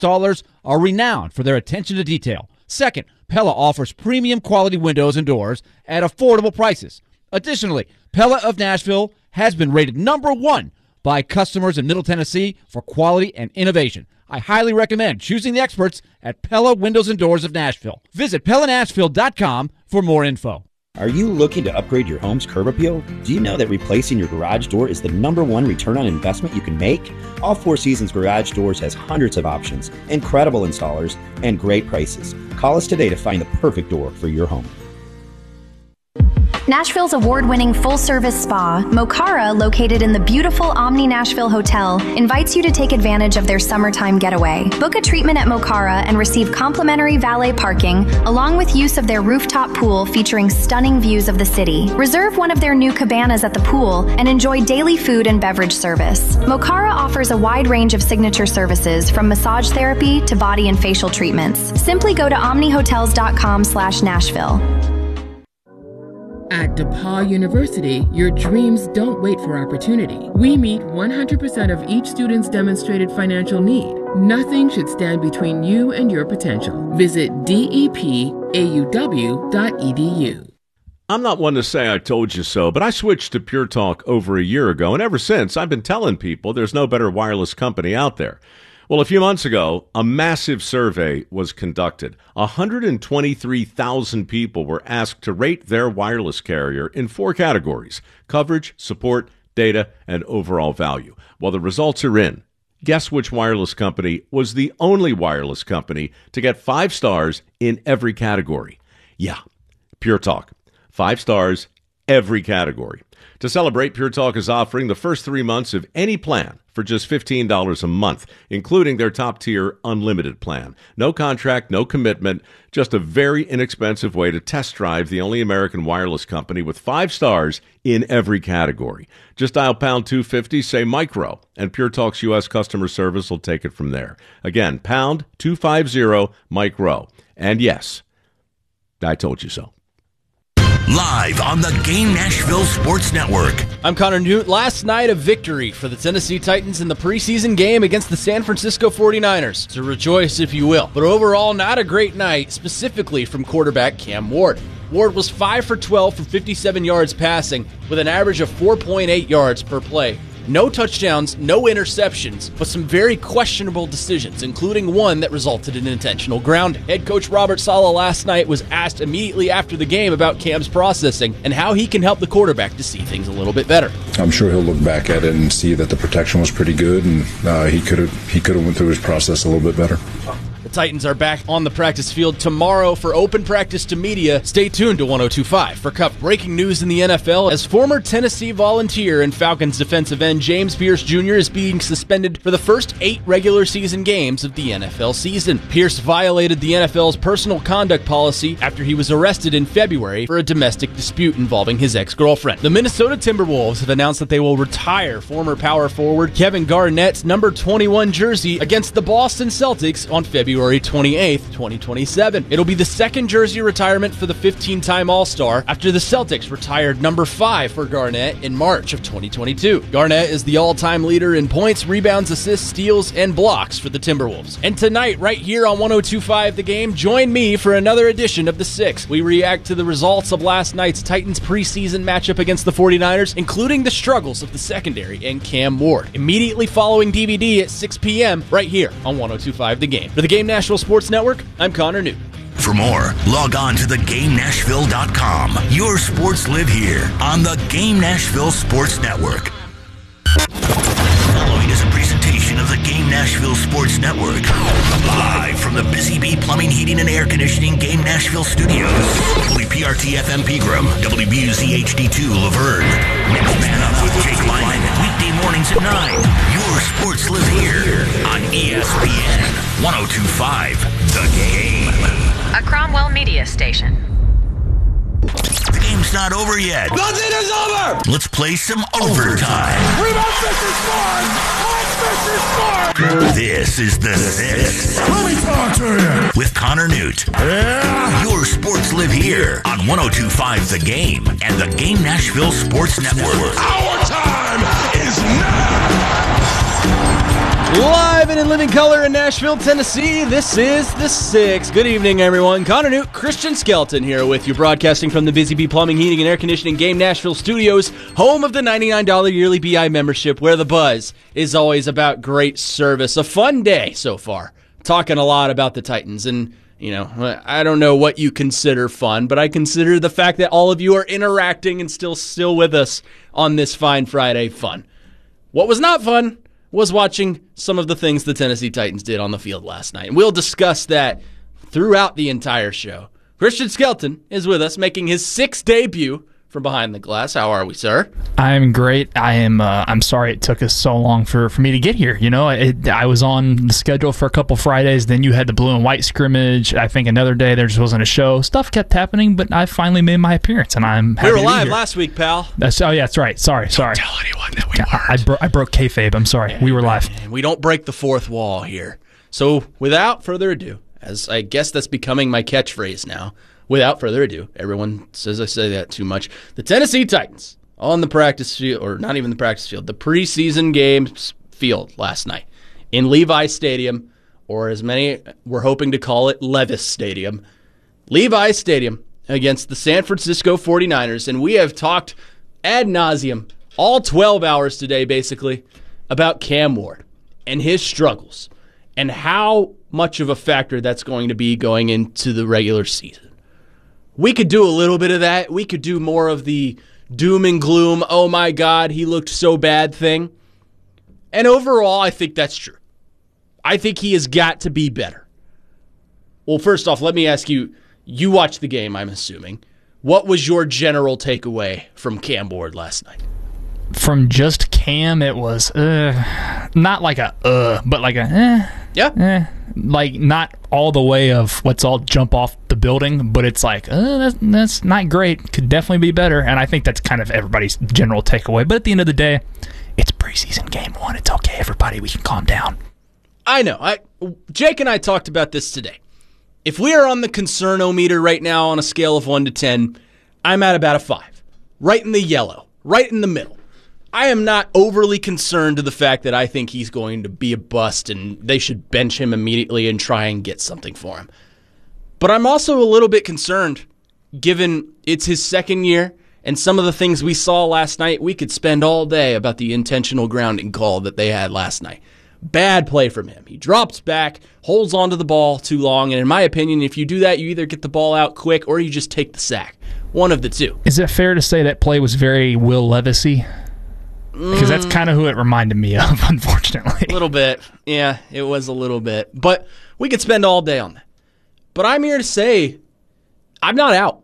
installers are renowned for their attention to detail. Second, Pella offers premium quality windows and doors at affordable prices. Additionally, Pella of Nashville has been rated #1 by customers in Middle Tennessee for quality and innovation. I highly recommend choosing the experts at Pella Windows and Doors of Nashville. Visit PellaNashville.com for more info. Are you looking to upgrade your home's curb appeal? Do you know that replacing your garage door is the #1 return on investment you can make? All Four Seasons Garage Doors has hundreds of options, incredible installers, and great prices. Call us today to find the perfect door for your home. Nashville's award-winning full-service spa, Mokara, located in the beautiful Omni Nashville Hotel, invites you to take advantage of their summertime getaway. Book a treatment at Mokara and receive complimentary valet parking, along with use of their rooftop pool featuring stunning views of the city. Reserve one of their new cabanas at the pool and enjoy daily food and beverage service. Mokara offers a wide range of signature services, from massage therapy to body and facial treatments. Simply go to omnihotels.com/Nashville. At DePauw University, your dreams don't wait for opportunity. We meet 100% of each student's demonstrated financial need. Nothing should stand between you and your potential. Visit depauw.edu. I'm not one to say I told you so, but I switched to Pure Talk over a year ago, and ever since, I've been telling people there's no better wireless company out there. Well, a few months ago, a massive survey was conducted. 123,000 people were asked to rate their wireless carrier in 4 categories: coverage, support, data, and overall value. Well, the results are in. Guess which wireless company was the only wireless company to get 5 stars in every category? Yeah, Pure Talk. 5 stars, every category. To celebrate, Pure Talk is offering the first 3 months of any plan for just $15 a month, including their top-tier unlimited plan. No contract, no commitment, just a very inexpensive way to test drive the only American wireless company with 5 stars in every category. Just dial pound 250, say micro, and Pure Talk's U.S. customer service will take it from there. Again, pound 250, micro. And yes, I told you so. Live on the Game Nashville Sports Network. I'm Connor Newt. Last night, a victory for the Tennessee Titans in the preseason game against the San Francisco 49ers. So rejoice if you will. But overall, not a great night, specifically from quarterback Cam Ward. Ward was 5 for 12 for 57 yards passing, with an average of 4.8 yards per play. No touchdowns, no interceptions, but some very questionable decisions, including one that resulted in intentional grounding. Head coach Robert Saleh last night was asked immediately after the game about Cam's processing and how he can help the quarterback to see things a little bit better. I'm sure he'll look back at it and see that the protection was pretty good, and he could have went through his process a little bit better. The Titans are back on the practice field tomorrow for open practice to media. Stay tuned to 102.5 for breaking news in the NFL as former Tennessee Volunteer and Falcons defensive end James Pierce Jr. is being suspended for the first 8 regular season games of the NFL season. Pierce violated the NFL's personal conduct policy after he was arrested in February for a domestic dispute involving his ex-girlfriend. The Minnesota Timberwolves have announced that they will retire former power forward Kevin Garnett's number 21 jersey against the Boston Celtics on February 28th, 2027. It'll be the second jersey retirement for the 15-time All-Star after the Celtics retired number 5 for Garnett in March of 2022. Garnett is the all-time leader in points, rebounds, assists, steals, and blocks for the Timberwolves. And tonight, right here on 102.5 The Game, join me for another edition of The Six. We react to the results of last night's Titans preseason matchup against the 49ers, including the struggles of the secondary and Cam Ward. Immediately following DVD at 6 p.m. right here on 102.5 The Game. For the Game Nashville Sports Network, I'm Connor Newt. For more, log on to theGameNashville.com. Your sports live here on the Game Nashville Sports Network. Following is a presentation of the Game Nashville Sports Network. Live from the Busy Bee Plumbing, Heating, and Air Conditioning Game Nashville Studios. WPRT FM Pegram, WBUZ HD2 Laverne. Next Man Up with Jake Lyman. Weekday mornings at 9. Your sports live here on ESPN 102.5 The Game. A Cromwell Media Station. The game's not over yet. Nothing is over! Let's play some overtime. Rebound Fisher scored! Fisher scored! This is The Six. Let me talk to you. With Connor Newt. Yeah! Your sports live here on 102.5 The Game and the Game Nashville Sports Network. Our time is now! Live and in living color in Nashville, Tennessee, this is The Six. Good evening, everyone. Connor Newt, Christian Skelton here with you, broadcasting from the Busy Bee Plumbing, Heating, and Air Conditioning Game Nashville Studios, home of the $99 yearly BI membership, where the buzz is always about great service. A fun day so far, talking a lot about the Titans. And, you know, I don't know what you consider fun, but I consider the fact that all of you are interacting and still with us on this fine Friday fun. What was not fun was watching some of the things the Tennessee Titans did on the field last night. And we'll discuss that throughout the entire show. Christian Skelton is with us, making his 6th debut from behind the glass. How are we, sir? I'm great. I'm sorry it took us so long for me to get here. You know, I was on the schedule for a couple Fridays. Then you had the blue and white scrimmage. I think another day there just wasn't a show. Stuff kept happening, but I finally made my appearance, and I'm happy to be here. We were live last week, pal. That's right. Sorry. Don't tell anyone that we weren't. I broke kayfabe. I'm sorry. We were live. We don't break the fourth wall here. So without further ado, as I guess that's becoming my catchphrase now, without further ado, everyone says I say that too much. The Tennessee Titans on the practice field, or not even the practice field, the preseason games field last night in Levi Stadium, or as many were hoping to call it, Levis Stadium. Levi Stadium against the San Francisco 49ers, and we have talked ad nauseum all 12 hours today, basically, about Cam Ward and his struggles and how much of a factor that's going to be going into the regular season. We could do a little bit of that. We could do more of the doom and gloom, oh my God, he looked so bad thing. And overall, I think that's true. I think he has got to be better. Well, first off, let me ask you, you watched the game, I'm assuming. What was your general takeaway from Cam Ward last night? From just Cam, it was not like but like like not all the way of let's all jump off the building, but it's like that's not great. Could definitely be better, and I think that's kind of everybody's general takeaway. But at the end of the day, it's preseason game 1. It's okay, everybody. We can calm down. I know. Jake and I talked about this today. If we are on the concern-o-meter right now on a scale of 1 to 10, I'm at about a 5. Right in the yellow. Right in the middle. I am not overly concerned to the fact that I think he's going to be a bust and they should bench him immediately and try and get something for him. But I'm also a little bit concerned, given it's his second year and some of the things we saw last night. We could spend all day about the intentional grounding call that they had last night. Bad play from him. He drops back, holds onto the ball too long, and in my opinion, if you do that, you either get the ball out quick or you just take the sack. One of the two. Is it fair to say that play was very Will Levis-y? Because that's kind of who it reminded me of, unfortunately. A little bit. Yeah, it was a little bit. But we could spend all day on that. But I'm here to say I'm not out.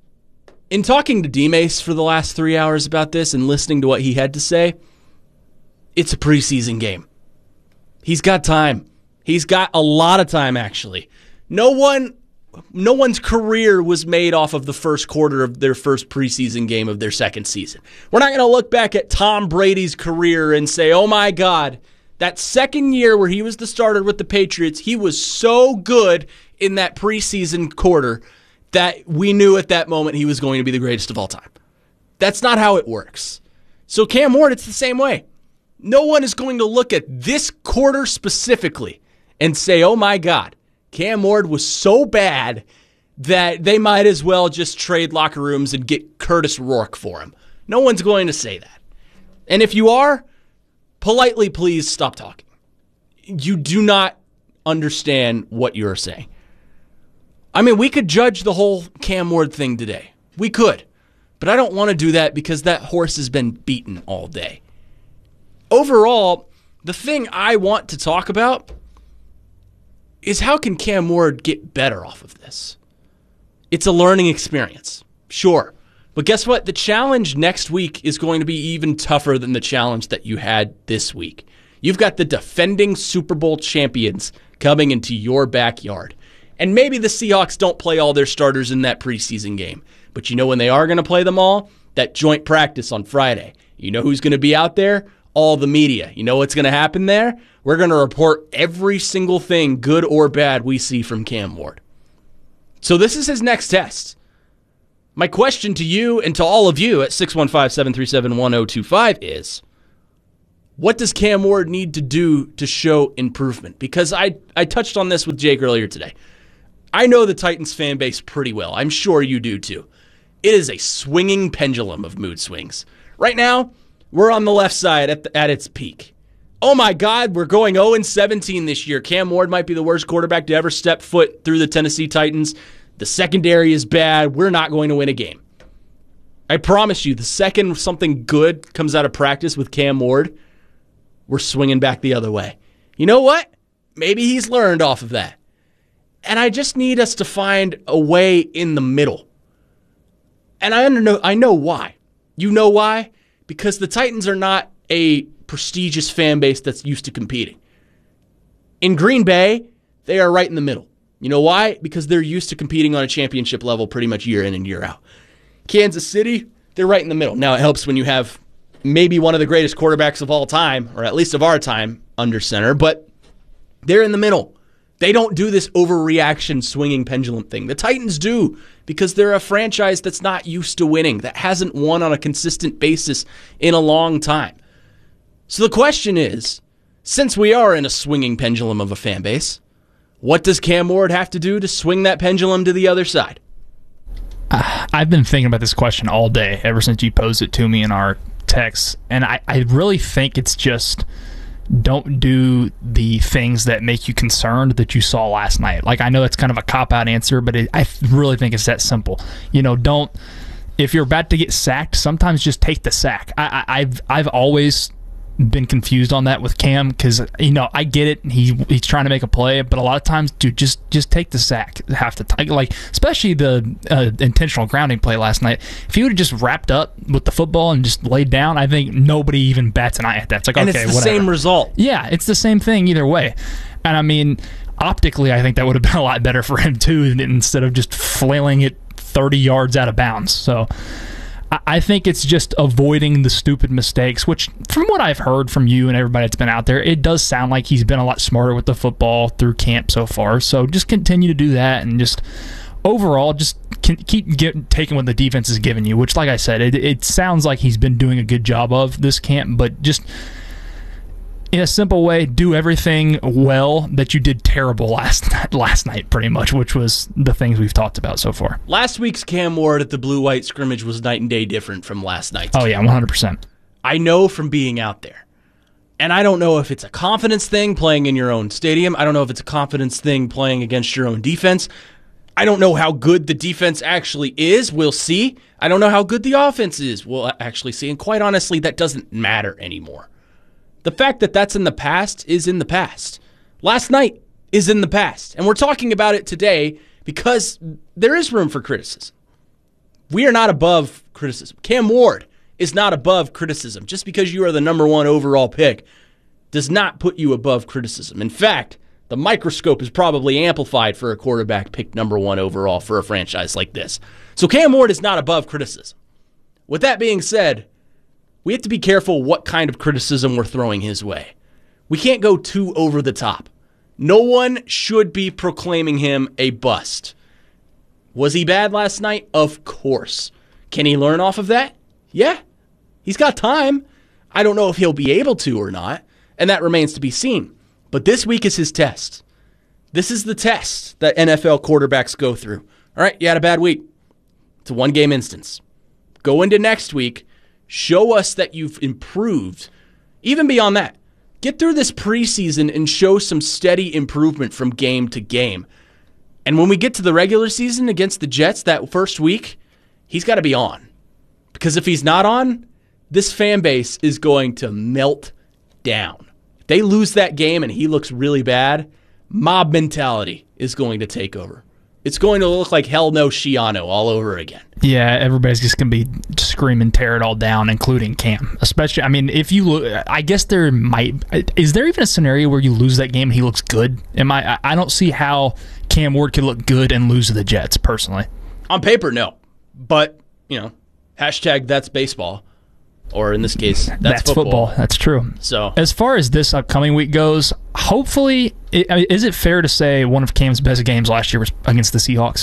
In talking to D-Mace for the last 3 hours about this and listening to what he had to say, it's a preseason game. He's got time. He's got a lot of time, actually. No one's career was made off of the first quarter of their first preseason game of their second season. We're not going to look back at Tom Brady's career and say, oh my God, that second year where he was the starter with the Patriots, he was so good in that preseason quarter that we knew at that moment he was going to be the greatest of all time. That's not how it works. So Cam Ward, it's the same way. No one is going to look at this quarter specifically and say, oh my God, Cam Ward was so bad that they might as well just trade locker rooms and get Curtis Rourke for him. No one's going to say that. And if you are, politely please stop talking. You do not understand what you're saying. I mean, we could judge the whole Cam Ward thing today. We could. But I don't want to do that because that horse has been beaten all day. Overall, the thing I want to talk about is how can Cam Ward get better off of this? It's a learning experience, sure. But guess what? The challenge next week is going to be even tougher than the challenge that you had this week. You've got the defending Super Bowl champions coming into your backyard. And maybe the Seahawks don't play all their starters in that preseason game. But you know when they are going to play them all? That joint practice on Friday. You know who's going to be out there? All the media. You know what's going to happen there? We're going to report every single thing, good or bad, we see from Cam Ward. So this is his next test. My question to you and to all of you at 615-737-1025 is, What does Cam Ward need to do to show improvement? Because I touched on this with Jake earlier today. I know the Titans fan base pretty well. I'm sure you do too. It is a swinging pendulum of mood swings. Right now, we're on the left side at its peak. Oh my God, we're going 0-17 this year. Cam Ward might be the worst quarterback to ever step foot through the Tennessee Titans. The secondary is bad. We're not going to win a game. I promise you, the second something good comes out of practice with Cam Ward, we're swinging back the other way. You know what? Maybe he's learned off of that. And I just need us to find a way in the middle. And I know why. You know why? Because the Titans are not a prestigious fan base that's used to competing. In Green Bay, they are right in the middle. You know why? Because they're used to competing on a championship level pretty much year in and year out. Kansas City, they're right in the middle. Now, it helps when you have maybe one of the greatest quarterbacks of all time, or at least of our time, under center, but they're in the middle. They don't do this overreaction swinging pendulum thing. The Titans do, because they're a franchise that's not used to winning, that hasn't won on a consistent basis in a long time. So the question is, since we are in a swinging pendulum of a fan base, what does Cam Ward have to do to swing that pendulum to the other side? I've been thinking about this question all day, ever since you posed it to me in our texts, and I really think it's just don't do the things that make you concerned that you saw last night. Like, I know it's kind of a cop-out answer, but I really think it's that simple. You know, don't, if you're about to get sacked, sometimes just take the sack. I've always been confused on that with Cam, because, you know, I get it, he's trying to make a play, but a lot of times, dude, just take the sack half the time. Like, especially the intentional grounding play last night. If he would have just wrapped up with the football and just laid down, I think nobody even bats an eye at that. It's like, and okay, it's the whatever. Same result. Yeah, it's the same thing either way. And I mean, optically, I think that would have been a lot better for him too, instead of just flailing it 30 yards out of bounds. So I think it's just avoiding the stupid mistakes, which from what I've heard from you and everybody that's been out there, it does sound like he's been a lot smarter with the football through camp so far. So just continue to do that, and just overall just keep taking what the defense is giving you, which, like I said, it sounds like he's been doing a good job of this camp, but just in a simple way, do everything well that you did terrible last night, pretty much, which was the things we've talked about so far. Last week's Cam Ward at the blue-white scrimmage was night and day different from last night's. Oh, yeah, 100%. I know from being out there. And I don't know if it's a confidence thing playing in your own stadium. I don't know if it's a confidence thing playing against your own defense. I don't know how good the defense actually is. We'll see. I don't know how good the offense is. We'll actually see. And quite honestly, that doesn't matter anymore. The fact that that's in the past is in the past. Last night is in the past. And we're talking about it today because there is room for criticism. We are not above criticism. Cam Ward is not above criticism. Just because you are the number one overall pick does not put you above criticism. In fact, the microscope is probably amplified for a quarterback picked number one overall for a franchise like this. So Cam Ward is not above criticism. With that being said, we have to be careful what kind of criticism we're throwing his way. We can't go too over the top. No one should be proclaiming him a bust. Was he bad last night? Of course. Can he learn off of that? Yeah. He's got time. I don't know if he'll be able to or not, and that remains to be seen. But this week is his test. This is the test that NFL quarterbacks go through. All right, you had a bad week. It's a one-game instance. Go into next week. Show us that you've improved. Even beyond that, get through this preseason and show some steady improvement from game to game. And when we get to the regular season against the Jets that first week, he's got to be on. Because if he's not on, this fan base is going to melt down. If they lose that game and he looks really bad, mob mentality is going to take over. It's going to look like Hell No Shiano all over again. Yeah, everybody's just going to be screaming, tear it all down, including Cam. Especially, I mean, if you look, I guess there might, is there even a scenario where you lose that game and he looks good? I don't see how Cam Ward could look good and lose to the Jets, personally. On paper, no. But, hashtag that's baseball. Or in this case, that's football. That's true. So, as far as this upcoming week goes, hopefully, is it fair to say one of Cam's best games last year was against the Seahawks?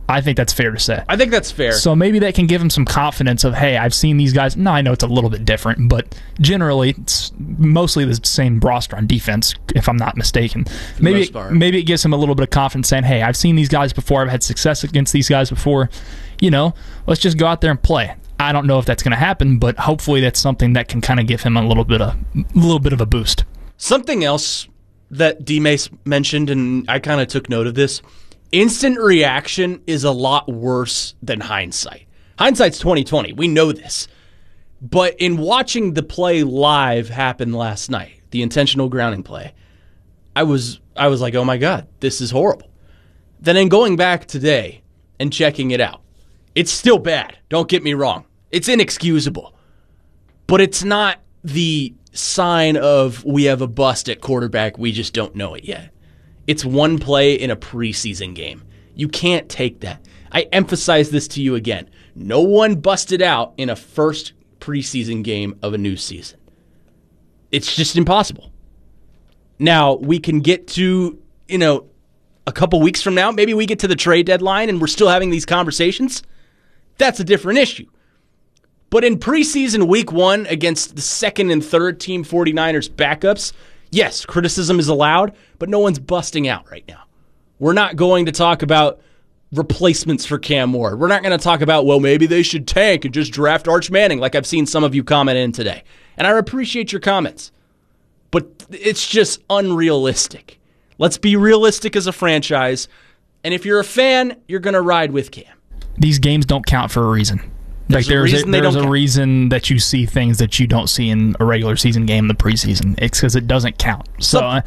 I think that's fair to say. I think that's fair. So maybe that can give him some confidence of, hey, I've seen these guys. No, I know it's a little bit different, but generally it's mostly the same roster on defense, if I'm not mistaken. Maybe it gives him a little bit of confidence saying, hey, I've seen these guys before. I've had success against these guys before. Let's just go out there and play. I don't know if that's going to happen, but hopefully that's something that can kind of give him a little bit of a boost. Something else that D-Mace mentioned, and I kind of took note of this, instant reaction is a lot worse than hindsight. Hindsight's 20/20. We know this. But in watching the play live happen last night, the intentional grounding play, I was like, oh my God, this is horrible. Then in going back today and checking it out, it's still bad. Don't get me wrong. It's inexcusable. But it's not the sign of we have a bust at quarterback, we just don't know it yet. It's one play in a preseason game. You can't take that. I emphasize this to you again. No one busted out in a first preseason game of a new season. It's just impossible. Now, we can get to, a couple weeks from now, maybe we get to the trade deadline and we're still having these conversations. That's a different issue. But in preseason week 1 against the second and third team 49ers backups, yes, criticism is allowed, but no one's busting out right now. We're not going to talk about replacements for Cam Ward. We're not going to talk about, well, maybe they should tank and just draft Arch Manning, like I've seen some of you comment in today. And I appreciate your comments, but it's just unrealistic. Let's be realistic as a franchise, and if you're a fan, you're going to ride with Cam. These games don't count for a reason. There's a reason that you see things that you don't see in a regular season game in the preseason. It's because it doesn't count. So,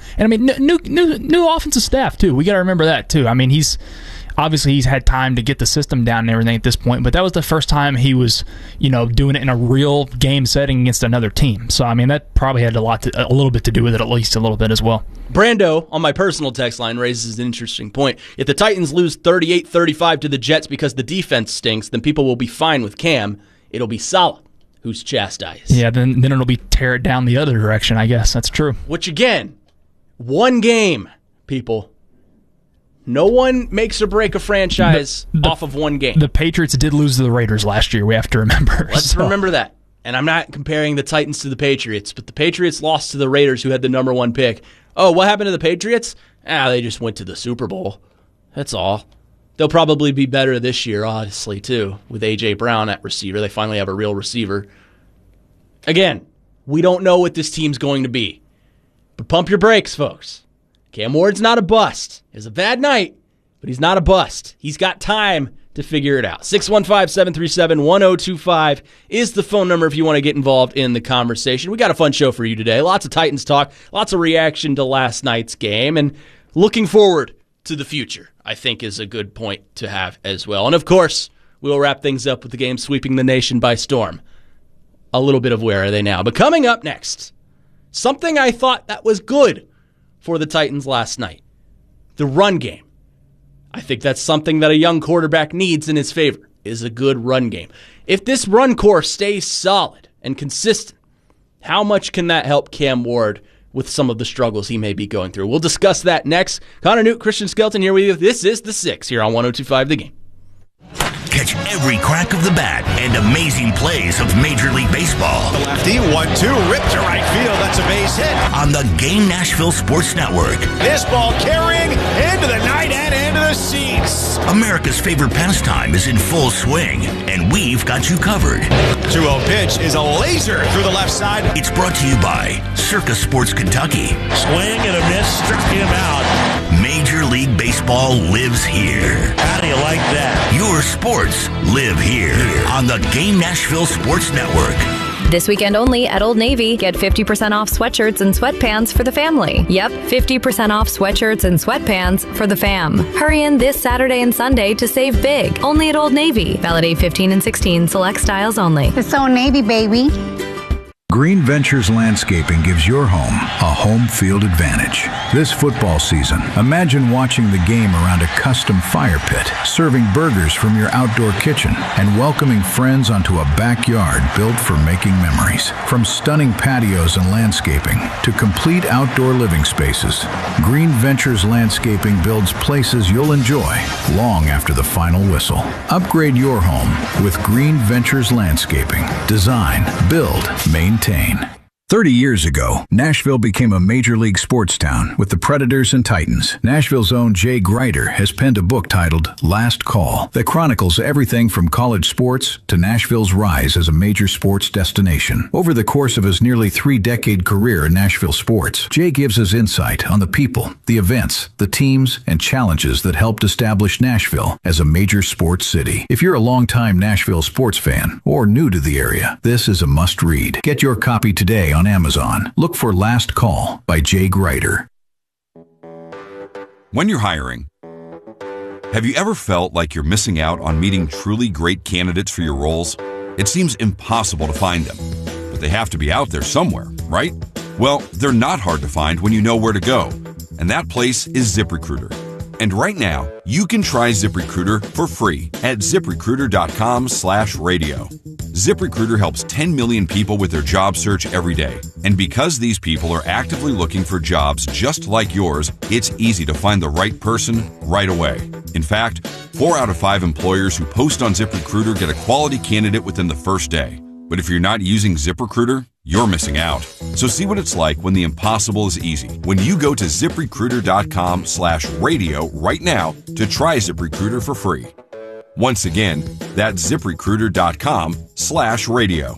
new offensive staff too. We got to remember that too. I mean, he's had time to get the system down and everything at this point, but that was the first time he was, doing it in a real game setting against another team. So, I mean, that probably had a little bit to do with it, at least a little bit as well. Brando, on my personal text line, raises an interesting point. If the Titans lose 38-35 to the Jets because the defense stinks, then people will be fine with Cam. It'll be Salah who's chastised. Yeah, then it'll be tear it down the other direction, I guess. That's true. Which, again, one game, people. No one makes or break a franchise off of one game. The Patriots did lose to the Raiders last year, we have to remember. Let's remember that. And I'm not comparing the Titans to the Patriots, but the Patriots lost to the Raiders, who had the number 1 pick. Oh, what happened to the Patriots? They just went to the Super Bowl. That's all. They'll probably be better this year, honestly, too, with A.J. Brown at receiver. They finally have a real receiver. Again, we don't know what this team's going to be. But pump your brakes, folks. Cam Ward's not a bust. It was a bad night, but he's not a bust. He's got time to figure it out. 615-737-1025 is the phone number if you want to get involved in the conversation. We got a fun show for you today. Lots of Titans talk, lots of reaction to last night's game, and looking forward to the future, I think, is a good point to have as well. And, of course, we'll wrap things up with the game sweeping the nation by storm. A little bit of where are they now. But coming up next, something I thought that was good for the Titans last night. The run game. I think that's something that a young quarterback needs in his favor, is a good run game. If this run core stays solid and consistent, how much can that help Cam Ward with some of the struggles he may be going through? We'll discuss that next. Connor Newt, Christian Skelton here with you. This is The Six here on 102.5 The Game. Catch every crack of the bat and amazing plays of Major League Baseball. The lefty, 1-2, ripped to right field. That's a base hit. On the Game Nashville Sports Network. This ball carrying into the night and into the seats. America's favorite pastime is in full swing, and we've got you covered. 2-0 pitch is a laser through the left side. It's brought to you by Circa Sports Kentucky. Swing and a miss, struck him out. Major League Baseball lives here. How do you like that? Your sports live here on the Game Nashville Sports Network. This weekend only at Old Navy, get 50% off sweatshirts and sweatpants for the family. Yep, 50% off sweatshirts and sweatpants for the fam. Hurry in this Saturday and Sunday to save big. Only at Old Navy. Valid 8/15 and 16. Select styles only. It's Old Navy, baby. Green Ventures Landscaping gives your home a home field advantage. This football season, imagine watching the game around a custom fire pit, serving burgers from your outdoor kitchen, and welcoming friends onto a backyard built for making memories. From stunning patios and landscaping to complete outdoor living spaces, Green Ventures Landscaping builds places you'll enjoy long after the final whistle. Upgrade your home with Green Ventures Landscaping. Design, build, maintain. 30 years ago, Nashville became a major league sports town with the Predators and Titans. Nashville's own Jay Grider has penned a book titled Last Call that chronicles everything from college sports to Nashville's rise as a major sports destination. Over the course of his nearly 3-decade career in Nashville sports, Jay gives us insight on the people, the events, the teams, and challenges that helped establish Nashville as a major sports city. If you're a longtime Nashville sports fan or new to the area, this is a must-read. Get your copy today on Amazon. Look for Last Call by Jay Grider. When you're hiring, have you ever felt like you're missing out on meeting truly great candidates for your roles? It seems impossible to find them, but they have to be out there somewhere, right? Well, they're not hard to find when you know where to go, and that place is ZipRecruiter. And right now, you can try ZipRecruiter for free at ZipRecruiter.com/radio. ZipRecruiter helps 10 million people with their job search every day. And because these people are actively looking for jobs just like yours, it's easy to find the right person right away. In fact, 4 out of 5 employers who post on ZipRecruiter get a quality candidate within the first day. But if you're not using ZipRecruiter, you're missing out. So see what it's like when the impossible is easy. When you go to ZipRecruiter.com/radio right now to try ZipRecruiter for free. Once again, that's ZipRecruiter.com/radio.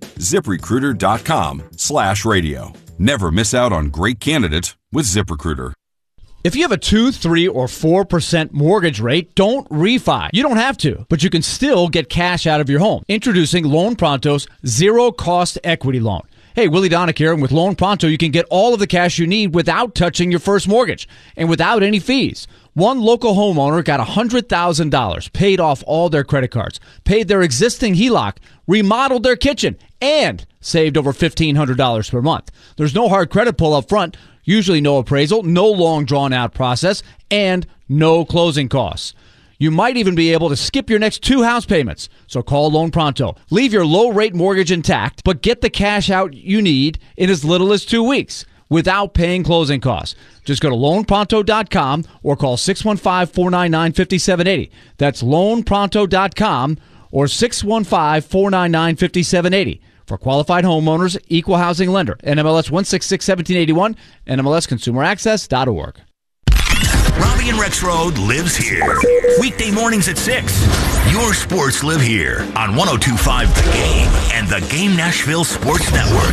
ZipRecruiter.com/radio. Never miss out on great candidates with ZipRecruiter. If you have a 2, 3, or 4% mortgage rate, don't refi. You don't have to, but you can still get cash out of your home. Introducing Loan Pronto's zero-cost equity loan. Hey, Willie Donick here, and with Loan Pronto, you can get all of the cash you need without touching your first mortgage and without any fees. One local homeowner got $100,000, paid off all their credit cards, paid their existing HELOC, remodeled their kitchen, and saved over $1,500 per month. There's no hard credit pull up front, usually no appraisal, no long drawn-out process, and no closing costs. You might even be able to skip your next 2 house payments. So call Loan Pronto. Leave your low-rate mortgage intact, but get the cash out you need in as little as 2 weeks without paying closing costs. Just go to loanpronto.com or call 615-499-5780. That's loanpronto.com or 615-499-5780. For qualified homeowners, equal housing lender. NMLS 1661781, NMLSconsumeraccess.org. Robbie and Rex Road lives here. Weekday mornings at 6. Your sports live here on 102.5 The Game and the Game Nashville Sports Network.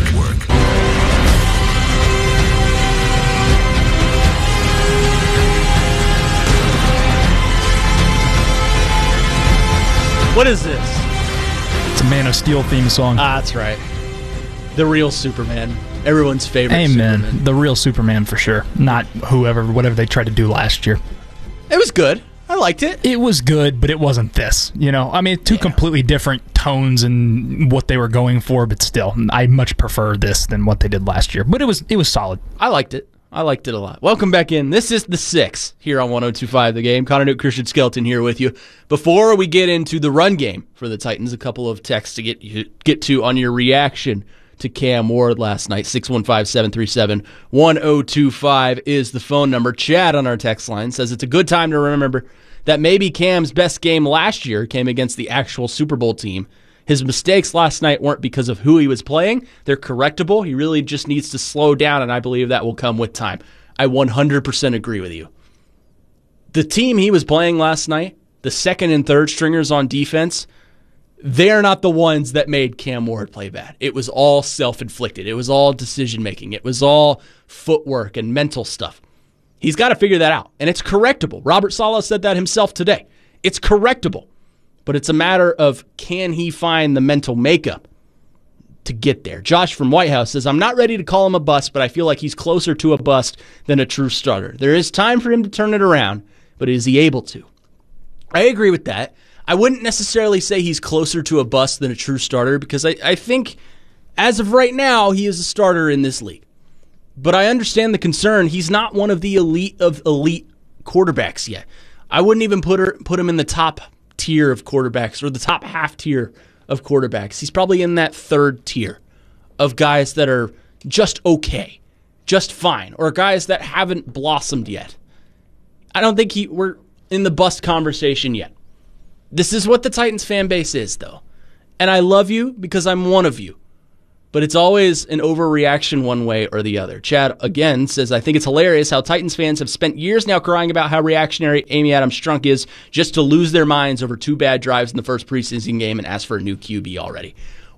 What is this? It's a Man of Steel theme song. Ah, that's right. The real Superman. Everyone's favorite Amen. Superman. The real Superman for sure. Not whatever they tried to do last year. It was good. I liked it. It was good, but it wasn't this. You know, I mean, two completely different tones and what they were going for, but still, I much prefer this than what they did last year. But it was solid. I liked it. I liked it a lot. Welcome back in. This is the 6 here on 102.5 The Game. Connor Newt, Christian Skelton here with you. Before we get into the run game for the Titans, a couple of texts to get to on your reaction to Cam Ward last night. 615-737-1025 is the phone number. Chad on our text line says it's a good time to remember that maybe Cam's best game last year came against the actual Super Bowl team. His mistakes last night weren't because of who he was playing. They're correctable. He really just needs to slow down, and I believe that will come with time. I 100% agree with you. The team he was playing last night, the second and third stringers on defense, they're not the ones that made Cam Ward play bad. It was all self-inflicted. It was all decision-making. It was all footwork and mental stuff. He's got to figure that out, and it's correctable. Robert Saleh said that himself today. It's correctable. But it's a matter of, can he find the mental makeup to get there? Josh from White House says, I'm not ready to call him a bust, but I feel like he's closer to a bust than a true starter. There is time for him to turn it around, but is he able to? I agree with that. I wouldn't necessarily say he's closer to a bust than a true starter because I think As of right now, he is a starter in this league. But I understand the concern. He's not one of the elite of elite quarterbacks yet. I wouldn't even put him in the top tier of quarterbacks or the top half tier of quarterbacks. He's probably in that third tier of guys that are just okay, just fine, or guys that haven't blossomed yet. I don't think we're in the bust conversation yet. This is what the Titans fan base is, though. And I love you because I'm one of you. But it's always an overreaction one way or the other. Chad, again, says, I think it's hilarious how Titans fans have spent years now crying about how reactionary Amy Adams Strunk is just to lose their minds over 2 bad drives in the first preseason game and ask for a new QB already.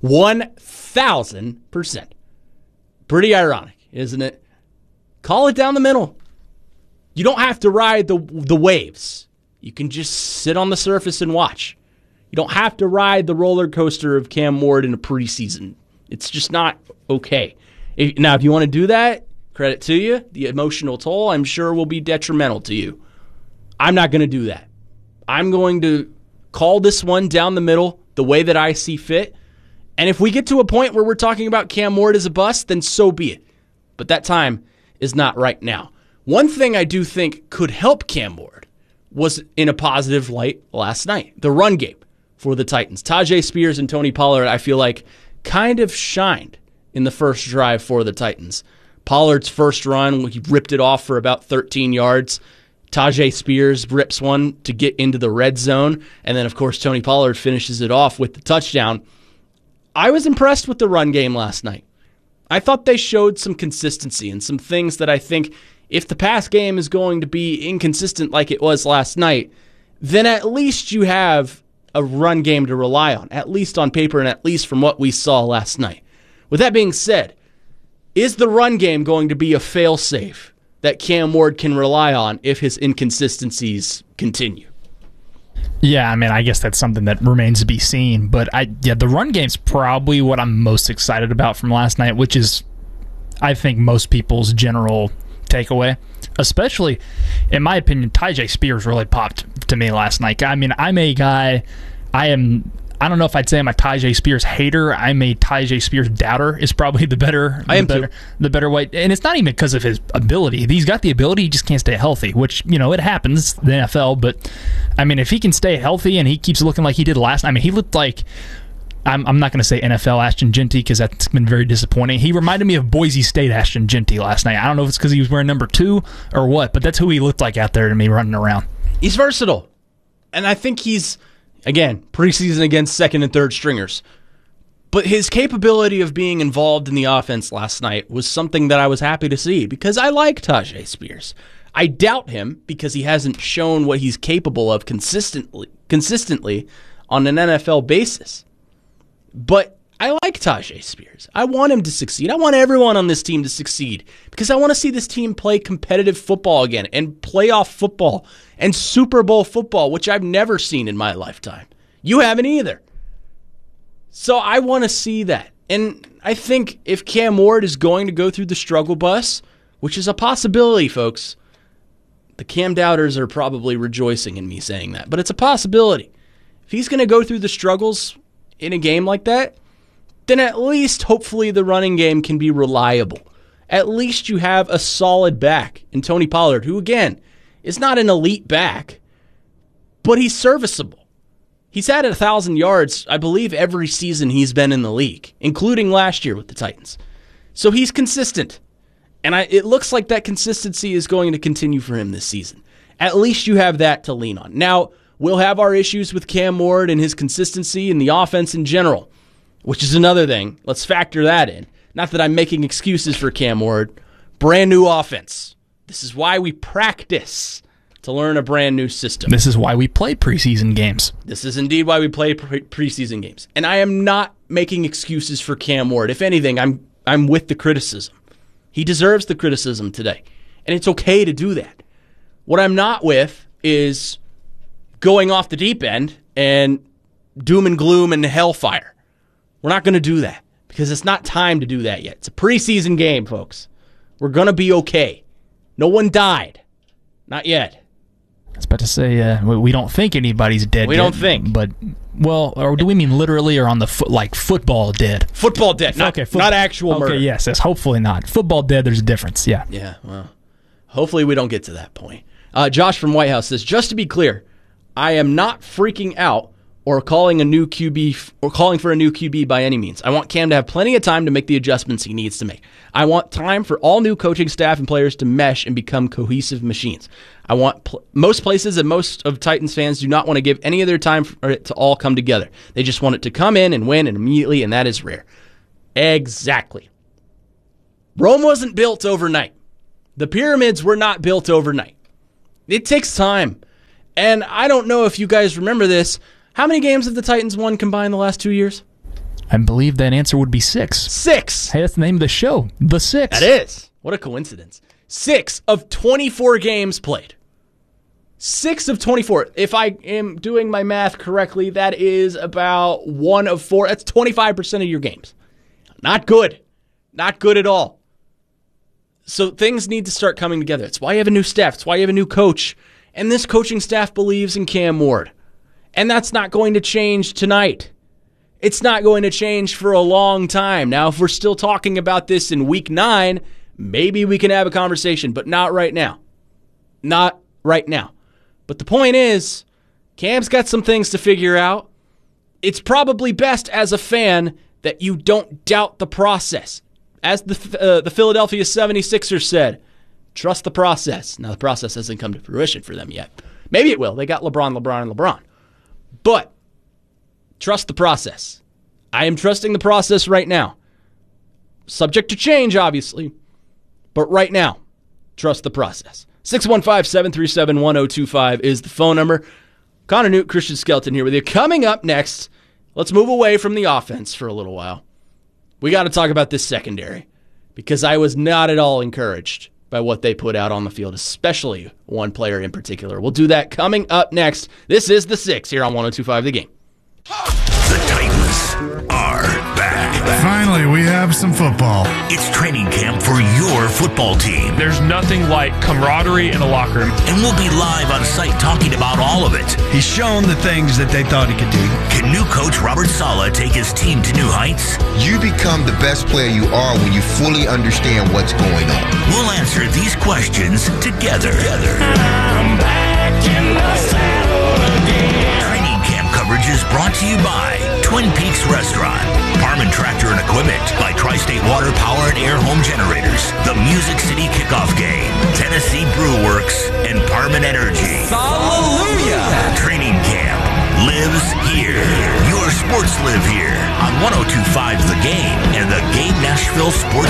1,000%. Pretty ironic, isn't it? Call it down the middle. You don't have to ride the waves. You can just sit on the surface and watch. You don't have to ride the roller coaster of Cam Ward in a preseason. It's just not okay. Now, if you want to do that, credit to you. The emotional toll, I'm sure, will be detrimental to you. I'm not going to do that. I'm going to call this one down the middle the way that I see fit. And if we get to a point where we're talking about Cam Ward as a bust, then so be it. But that time is not right now. One thing I do think could help Cam Ward was in a positive light last night. The run game for the Titans. Tyjae Spears and Tony Pollard, I feel like, kind of shined in the first drive for the Titans. Pollard's first run, he ripped it off for about 13 yards. Tyjae Spears rips one to get into the red zone. And then, of course, Tony Pollard finishes it off with the touchdown. I was impressed with the run game last night. I thought they showed some consistency and some things that I think if the pass game is going to be inconsistent like it was last night, then at least you have a run game to rely on, at least on paper and at least from what we saw last night. With that being said, is the run game going to be a fail-safe that Cam Ward can rely on if his inconsistencies continue? Yeah, I mean, I guess that's something that remains to be seen. But the run game's probably what I'm most excited about from last night, which is, I think, most people's general takeaway. Especially, in my opinion, Tyjae Spears really popped to me last night. I mean, I'm a guy, I don't know if I'd say I'm a Tyjae Spears hater. I'm a Tyjae Spears doubter is probably the better way. And it's not even because of his ability. He's got the ability, he just can't stay healthy, which, it happens, the NFL. But, I mean, if he can stay healthy and he keeps looking like he did last night, I mean, he looked like, I'm not going to say NFL Ashton Jeanty because that's been very disappointing. He reminded me of Boise State Ashton Jeanty last night. I don't know if it's because he was wearing number 2 or what, but that's who he looked like out there to me running around. He's versatile. And I think he's, again, preseason against second and third stringers. But his capability of being involved in the offense last night was something that I was happy to see because I like Tyjae Spears. I doubt him because he hasn't shown what he's capable of consistently on an NFL basis. But I like Tyjae Spears. I want him to succeed. I want everyone on this team to succeed because I want to see this team play competitive football again and playoff football and Super Bowl football, which I've never seen in my lifetime. You haven't either. So I want to see that. And I think if Cam Ward is going to go through the struggle bus, which is a possibility, folks, the Cam doubters are probably rejoicing in me saying that, but it's a possibility. If he's going to go through the struggles in a game like that, then at least hopefully the running game can be reliable. At least you have a solid back in Tony Pollard, who again is not an elite back, but he's serviceable. He's had 1,000 yards, I believe, every season he's been in the league, including last year with the Titans. So he's consistent. And it looks like that consistency is going to continue for him this season. At least you have that to lean on. Now, we'll have our issues with Cam Ward and his consistency and the offense in general, which is another thing. Let's factor that in. Not that I'm making excuses for Cam Ward. Brand new offense. This is why we practice to learn a brand new system. This is why we play preseason games. This is indeed why we play preseason games. And I am not making excuses for Cam Ward. If anything, I'm with the criticism. He deserves the criticism today. And it's okay to do that. What I'm not with is going off the deep end and doom and gloom and hellfire. We're not going to do that because it's not time to do that yet. It's a preseason game, folks. We're going to be okay. No one died. Not yet. I was about to say, we don't think anybody's dead. We don't think. But, well, or do we mean literally or on the football dead? Football dead, not actual murder. Okay, yes, hopefully not. Football dead, there's a difference, yeah. Yeah, well, hopefully we don't get to that point. Josh from White House says, just to be clear, I am not freaking out or calling for a new QB by any means. I want Cam to have plenty of time to make the adjustments he needs to make. I want time for all new coaching staff and players to mesh and become cohesive machines. I want most places and most of Titans fans do not want to give any of their time for it to all come together. They just want it to come in and win and immediately, and that is rare. Exactly. Rome wasn't built overnight. The pyramids were not built overnight. It takes time. And I don't know if you guys remember this. How many games have the Titans won combined the last 2 years? I believe that answer would be 6. 6! Hey, that's the name of the show. The 6. That is. What a coincidence. 6 of 24 games played. 6 of 24. If I am doing my math correctly, that is about 1 of 4. That's 25% of your games. Not good. Not good at all. So things need to start coming together. It's why you have a new staff. It's why you have a new coach. And this coaching staff believes in Cam Ward. And that's not going to change tonight. It's not going to change for a long time. Now, if we're still talking about this in week 9, maybe we can have a conversation, but not right now. Not right now. But the point is, Cam's got some things to figure out. It's probably best as a fan that you don't doubt the process. As the Philadelphia 76ers said, trust the process. Now, the process hasn't come to fruition for them yet. Maybe it will. They got LeBron. But trust the process. I am trusting the process right now. Subject to change, obviously. But right now, trust the process. 615-737-1025 is the phone number. Connor Newt, Christian Skelton here with you. Coming up next, let's move away from the offense for a little while. We got to talk about this secondary because I was not at all encouraged by what they put out on the field, especially one player in particular. We'll do that coming up next. This is The 6 here on 102.5 The Game. The Titans are back. Finally, we have some football. It's training camp for your football team. There's nothing like camaraderie in a locker room. And we'll be live on site talking about all of it. He's shown the things that they thought he could do. Can new coach Robert Saleh take his team to new heights? You become the best player you are when you fully understand what's going on. We'll answer these questions together. I'm back in the saddle again. Training camp coverage is brought to you by Twin Peaks Restaurant, Parman Tractor and Equipment, by Tri-State Water Power and Air Home Generators, the Music City Kickoff Game, Tennessee Brew Works, and Parman Energy. Hallelujah! Training camp lives here. Your sports live here on 102.5 The Game and the Game Nashville Sports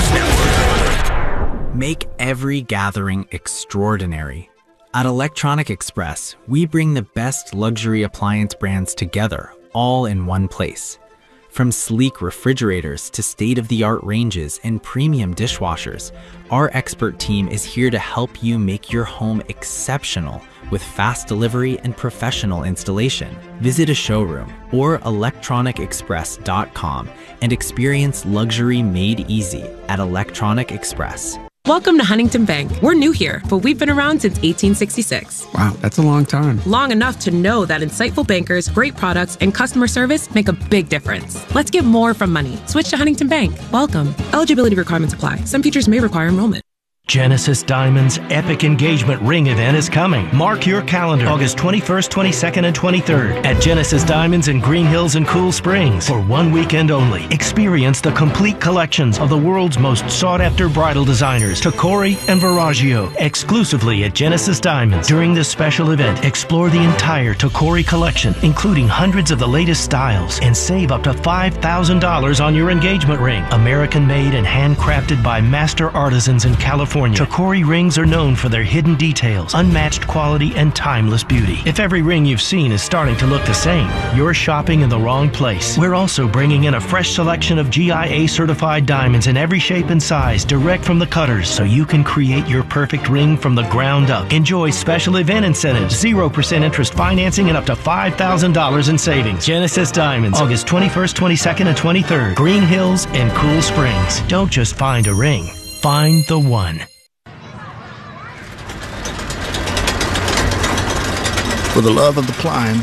Network. Make every gathering extraordinary. At Electronic Express, we bring the best luxury appliance brands together, all in one place. From sleek refrigerators to state-of-the-art ranges and premium dishwashers, our expert team is here to help you make your home exceptional with fast delivery and professional installation. Visit a showroom or electronicexpress.com and experience luxury made easy at Electronic Express. Welcome to Huntington Bank. We're new here, but we've been around since 1866. Wow, that's a long time. Long enough to know that insightful bankers, great products, and customer service make a big difference. Let's get more from money. Switch to Huntington Bank. Welcome. Eligibility requirements apply. Some features may require enrollment. Genesis Diamonds' epic engagement ring event is coming. Mark your calendar, August 21st, 22nd, and 23rd at Genesis Diamonds in Green Hills and Cool Springs. For 1 weekend only, experience the complete collections of the world's most sought-after bridal designers, Tacori and Verragio, exclusively at Genesis Diamonds. During this special event, explore the entire Tacori collection, including hundreds of the latest styles, and save up to $5,000 on your engagement ring. American-made and handcrafted by master artisans in California. Tacori rings are known for their hidden details, unmatched quality, and timeless beauty. If every ring you've seen is starting to look the same, you're shopping in the wrong place. We're also bringing in a fresh selection of GIA-certified diamonds in every shape and size, direct from the cutters, so you can create your perfect ring from the ground up. Enjoy special event incentives, 0% interest financing, and up to $5,000 in savings. Genesis Diamonds, August 21st, 22nd, and 23rd, Green Hills and Cool Springs. Don't just find a ring. Find the one. For the love of the climb.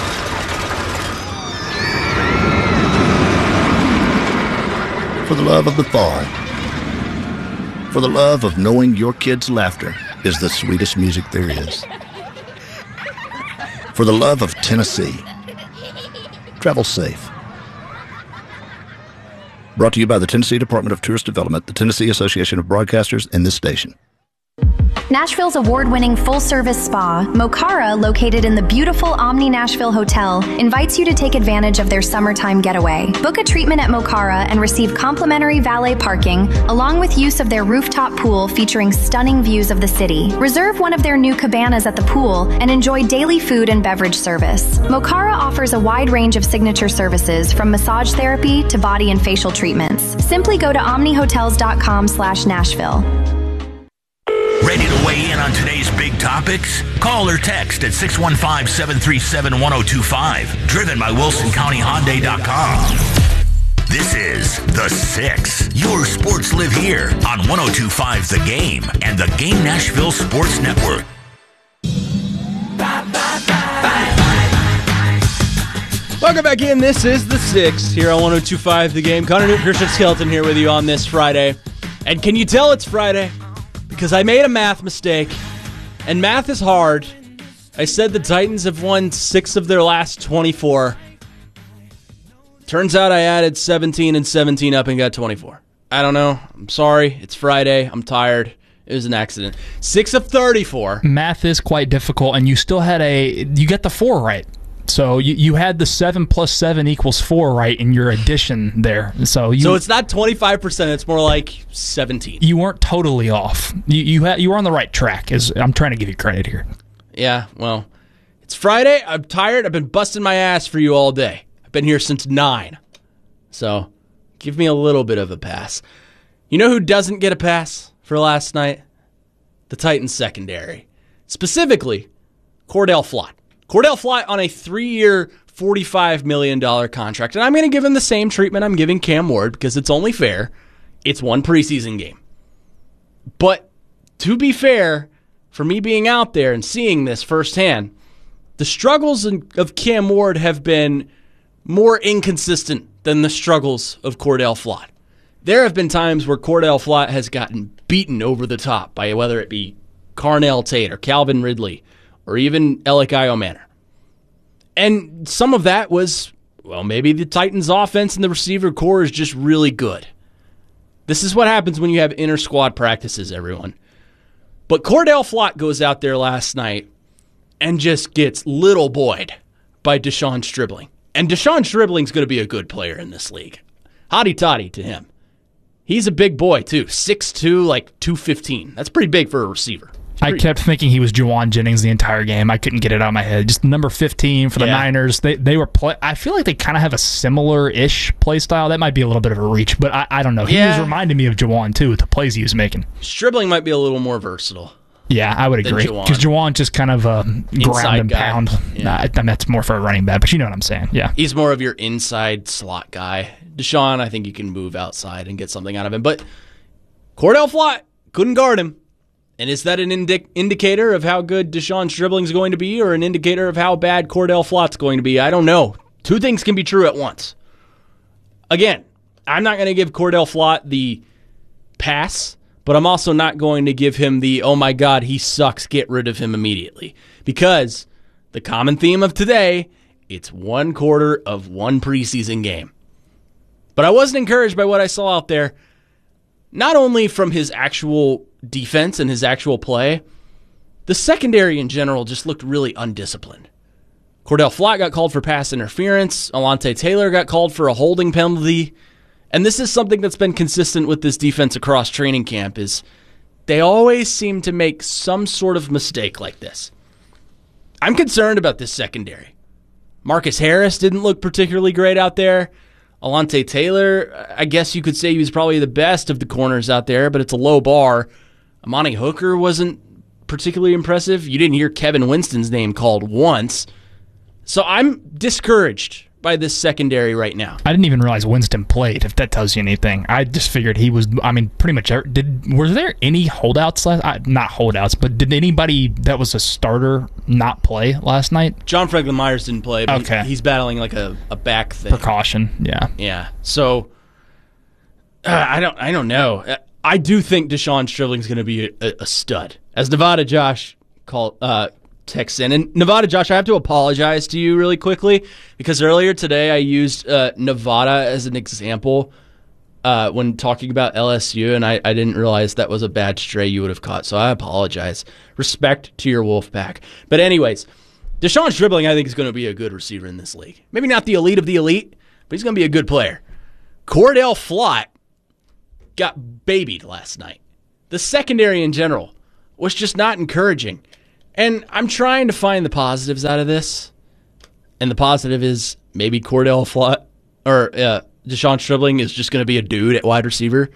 For the love of the fall. For the love of knowing your kids' laughter is the sweetest music there is. For the love of Tennessee. Travel safe. Brought to you by the Tennessee Department of Tourist Development, the Tennessee Association of Broadcasters, and this station. Nashville's award-winning full-service spa, Mocara, located in the beautiful Omni Nashville Hotel, invites you to take advantage of their summertime getaway. Book a treatment at Mocara and receive complimentary valet parking, along with use of their rooftop pool featuring stunning views of the city. Reserve one of their new cabanas at the pool and enjoy daily food and beverage service. Mocara offers a wide range of signature services, from massage therapy to body and facial treatments. Simply go to omnihotels.com/Nashville. Ready to weigh in on today's big topics? Call or text at 615-737-1025. Driven by WilsonCountyHyundai.com. This is The Six. Your sports live here on 102.5 The Game and the Game Nashville Sports Network. Welcome back in. This is The Six here on 102.5 The Game. Connor Newton, Christian Skelton here with you on this Friday. And can you tell it's Friday? Because I made a math mistake, and math is hard. I said the Titans have won 6 of their last 24. Turns out I added 17 and 17 up and got 24. I don't know. I'm sorry. It's Friday. I'm tired. It was an accident. 6 of 34. Math is quite difficult, and you still had you get the 4 right. So you had the 7 plus 7 equals 4 right in your addition there. So it's not 25%. It's more like 17. You weren't totally off. You were on the right track. I'm trying to give you credit here. Yeah, well, it's Friday. I'm tired. I've been busting my ass for you all day. I've been here since 9. So give me a little bit of a pass. You know who doesn't get a pass for last night? The Titans secondary. Specifically, Cordell Flott. Cordell Flott on a 3-year, $45 million contract. And I'm going to give him the same treatment I'm giving Cam Ward because it's only fair. It's one preseason game. But to be fair, for me being out there and seeing this firsthand, the struggles of Cam Ward have been more inconsistent than the struggles of Cordell Flott. There have been times where Cordell Flott has gotten beaten over the top by whether it be Carnell Tate or Calvin Ridley or even Alec Iomanner. And some of that was, well, maybe the Titans' offense and the receiver core is just really good. This is what happens when you have inter-squad practices, everyone. But Cordell Flott goes out there last night and just gets little boyed by Deshaun Stribling. And Deshaun Stribling's going to be a good player in this league. Hotty toddy to him. He's a big boy, too. 6'2", like 215. That's pretty big for a receiver. I kept thinking he was Juwan Jennings the entire game. I couldn't get it out of my head. Just number 15 for the Niners. They were I feel like they kind of have a similar-ish play style. That might be a little bit of a reach, but I don't know. He was reminding me of Juwan, too, with the plays he was making. Stribling might be a little more versatile. Yeah, I would agree. Because Juwan just kind of ground and pound. Yeah. That's more for a running back, but you know what I'm saying. Yeah, he's more of your inside slot guy. Deshaun, I think you can move outside and get something out of him. But Cordell Flott couldn't guard him. And is that an indicator of how good Deshaun Stribling's going to be or an indicator of how bad Cordell Flott's going to be? I don't know. Two things can be true at once. Again, I'm not going to give Cordell Flott the pass, but I'm also not going to give him the, oh my God, he sucks, get rid of him immediately. Because the common theme of today, it's 1 quarter of one preseason game. But I wasn't encouraged by what I saw out there, not only from his actual defense and his actual play, the secondary in general just looked really undisciplined. Cordell Flott got called for pass interference. Alontae Taylor got called for a holding penalty. And this is something that's been consistent with this defense across training camp is they always seem to make some sort of mistake like this. I'm concerned about this secondary. Marcus Harris didn't look particularly great out there. Alontae Taylor, I guess you could say he was probably the best of the corners out there, but it's a low bar. Amani Hooker wasn't particularly impressive. You didn't hear Kevin Winston's name called once. So I'm discouraged by this secondary right now. I didn't even realize Winston played, if that tells you anything. I just figured he was, pretty much. Were there any holdouts not holdouts, but did anybody that was a starter not play last night? John Franklin Myers didn't play, but okay. He's battling like a back thing. Precaution, yeah. Yeah. So, I don't know. I do think Deshaun Stribling's going to be a stud. As Nevada Josh texts in. And Nevada Josh, I have to apologize to you really quickly because earlier today I used Nevada as an example when talking about LSU, and I didn't realize that was a bad stray you would have caught, so I apologize. Respect to your Wolfpack. But anyways, Deshaun Stribling I think is going to be a good receiver in this league. Maybe not the elite of the elite, but he's going to be a good player. Cordell Flott got babied last night. The secondary in general was just not encouraging. And I'm trying to find the positives out of this. And the positive is maybe Cordell Flott or Deshaun Stribling is just going to be a dude at wide receiver.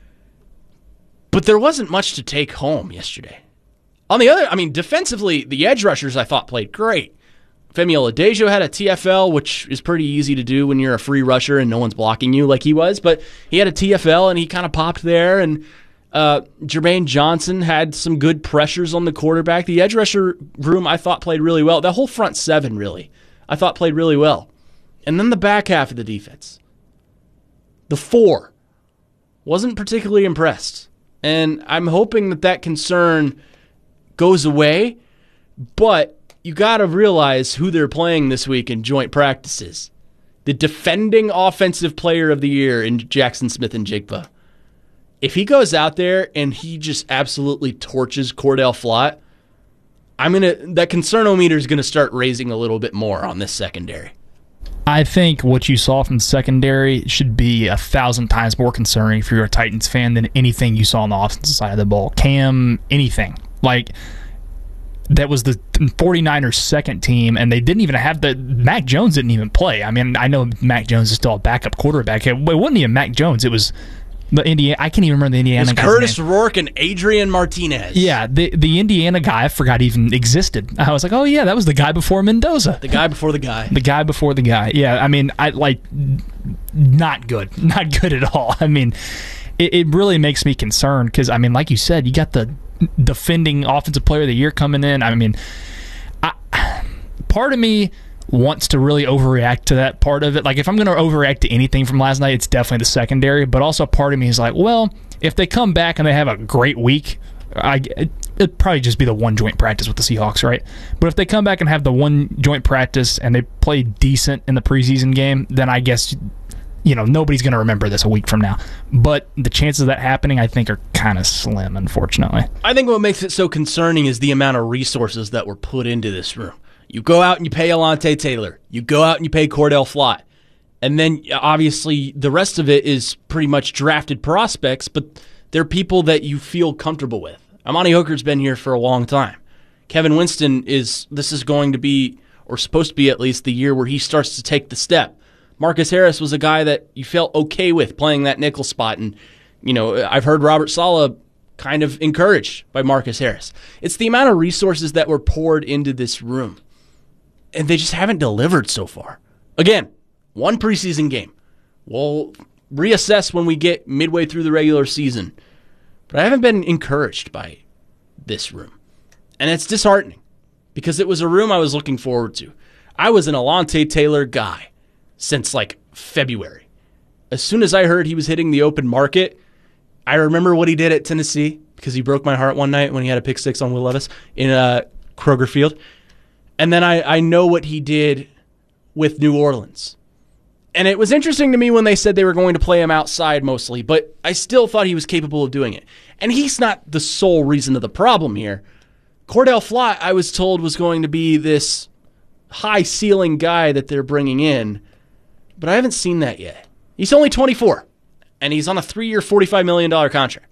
But there wasn't much to take home yesterday. On the other, defensively, the edge rushers I thought played great. Femi Oladejo had a TFL, which is pretty easy to do when you're a free rusher and no one's blocking you like he was. But he had a TFL and he kind of popped there. And Jermaine Johnson had some good pressures on the quarterback. The edge rusher room, I thought, played really well. The whole front seven, really, I thought played really well. And then the back half of the defense, the four, wasn't particularly impressed. And I'm hoping that concern goes away, but you got to realize who they're playing this week in joint practices. The defending offensive player of the year in Jackson Smith-Njigba. If he goes out there and he just absolutely torches Cordell Flott, that concernometer is gonna start raising a little bit more on this secondary. I think what you saw from the secondary should be 1,000 times more concerning if you're a Titans fan than anything you saw on the offensive side of the ball. Cam, anything. Like, that was the 49ers' second team, and they didn't even have Mac Jones didn't even play. I know Mac Jones is still a backup quarterback. It wasn't even Mac Jones. It was the Indiana. I can't even remember the Indiana guy's Curtis name. Rourke and Adrian Martinez. Yeah, the Indiana guy I forgot even existed. I was like, oh yeah, that was the guy before Mendoza. The guy before the guy. The guy before the guy. Yeah, not good. Not good at all. It really makes me concerned because, like you said, you got the defending offensive player of the year coming in. Part of me wants to really overreact to that part of it. Like, if I'm going to overreact to anything from last night, it's definitely the secondary. But also part of me is like, well, if they come back and they have a great week, it'd probably just be the one joint practice with the Seahawks, right? But if they come back and have the one joint practice and they play decent in the preseason game, then I guess, nobody's going to remember this a week from now. But the chances of that happening, I think, are kind of slim, unfortunately. I think what makes it so concerning is the amount of resources that were put into this room. You go out and you pay Alontae Taylor. You go out and you pay Cordell Flott. And then, obviously, the rest of it is pretty much drafted prospects, but they're people that you feel comfortable with. Amani Hooker's been here for a long time. Kevin Winston this is going to be, or supposed to be at least, the year where he starts to take the step. Marcus Harris was a guy that you felt okay with playing that nickel spot. And, I've heard Robert Saleh kind of encouraged by Marcus Harris. It's the amount of resources that were poured into this room. And they just haven't delivered so far. Again, one preseason game. We'll reassess when we get midway through the regular season. But I haven't been encouraged by this room. And it's disheartening because it was a room I was looking forward to. I was an Alontae Taylor guy since February. As soon as I heard he was hitting the open market, I remember what he did at Tennessee because he broke my heart one night when he had a pick six on Will Levis in Kroger Field. And then I know what he did with New Orleans. And it was interesting to me when they said they were going to play him outside mostly, but I still thought he was capable of doing it. And he's not the sole reason of the problem here. Cordell Flott, I was told, was going to be this high-ceiling guy that they're bringing in, but I haven't seen that yet. He's only 24, and he's on a 3-year, $45 million contract.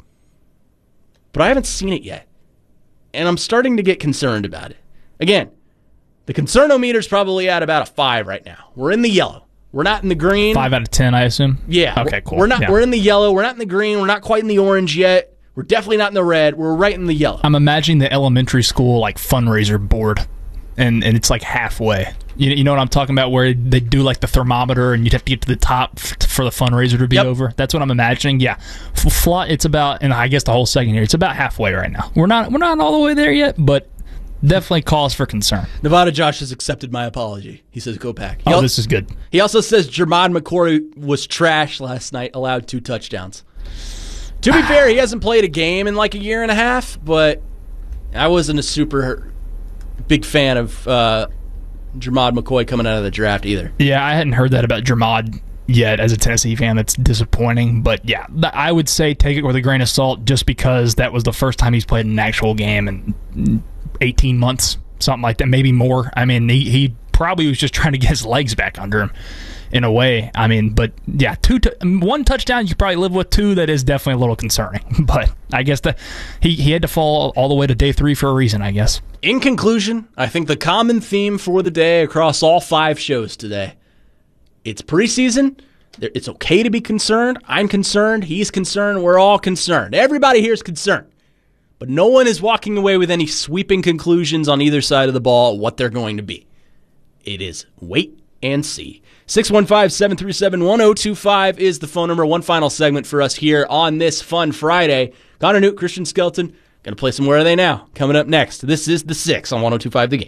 But I haven't seen it yet, and I'm starting to get concerned about it. Again, the concernometer's probably at about a 5 right now. We're in the yellow. We're not in the green. 5 out of 10, I assume? Yeah. Okay, cool. We're not. Yeah. We're in the yellow. We're not in the green. We're not quite in the orange yet. We're definitely not in the red. We're right in the yellow. I'm imagining the elementary school fundraiser board. and it's like halfway. You know what I'm talking about, where they do like the thermometer and you'd have to get to the top for the fundraiser to be over. That's what I'm imagining. Yeah, it's about, and I guess the whole second year, it's about halfway right now. We're not all the way there yet, but definitely cause for concern. Nevada Josh has accepted my apology. He says, go Pack. This is good. He also says Jermod McCoy was trash last night, allowed 2 touchdowns. To be fair, he hasn't played a game in like a year and a half, but I wasn't a super big fan of Jermod McCoy coming out of the draft either. Yeah, I hadn't heard that about Jermod yet as a Tennessee fan. That's disappointing. But yeah, I would say take it with a grain of salt just because that was the first time he's played an actual game in 18 months, something like that, maybe more. I mean, he probably was just trying to get his legs back under him in a way. I mean, but yeah, 1 touchdown you probably live with. 2, that is definitely a little concerning. But I guess that he had to fall all the way to day 3 for a reason, I guess. In conclusion, I think the common theme for the day across all 5 shows today, it's preseason. It's okay to be concerned. I'm concerned. He's concerned. We're all concerned. Everybody here is concerned. But no one is walking away with any sweeping conclusions on either side of the ball what they're going to be. It is wait and see. 615-737-1025 is the phone number. One final segment for us here on this fun Friday. Connor Newt, Christian Skelton, going to play some Where Are They Now? Coming up next. This is The 6 on 102.5 The Game.